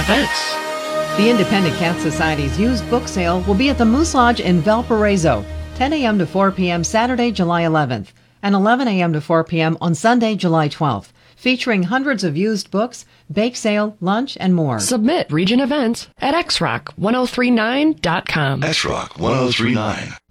events. The Independent Cat Society's used book sale will be at the Moose Lodge in Valparaiso, 10 a.m. to 4 p.m. Saturday, July 11th, and 11 a.m. to 4 p.m. on Sunday, July 12th, featuring hundreds of used books, bake sale, lunch, and more. Submit region events at xrock1039.com. xrock1039.